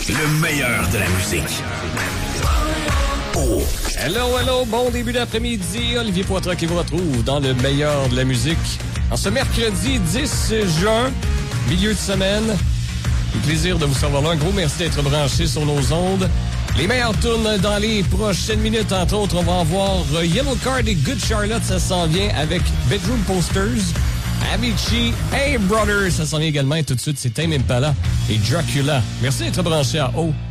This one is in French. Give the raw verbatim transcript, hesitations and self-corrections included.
Le meilleur de la musique. Oh. Hello, hello, bon début d'après-midi. Olivier Poitras qui vous retrouve dans le meilleur de la musique. En ce mercredi dix juin, milieu de semaine. Un plaisir de vous savoir là. Un gros merci d'être branché sur nos ondes. Les meilleures tunes dans les prochaines minutes, entre autres, on va avoir Yellow Card et Good Charlotte, ça s'en vient avec Bedroom Posters. Avicii, Hey Brothers, ça s'en vient également. Et tout de suite, c'est Tame Impala et Dracula. Merci d'être branché à O.